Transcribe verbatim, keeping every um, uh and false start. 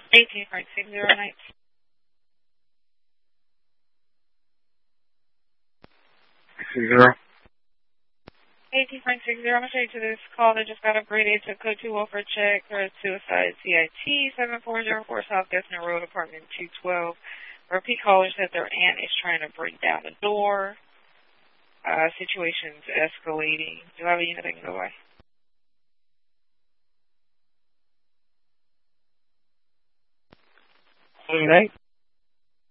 eighteen point six zero nine. Zero. eighteen point six zero. I'm going to show you to this call that just got upgraded to code two welfare check for suicide C I T seven four zero four South Gessner Road, apartment two twelve. Repeat caller said their aunt is trying to break down the door. Uh, situation's escalating. Do I have anything to go by? All right.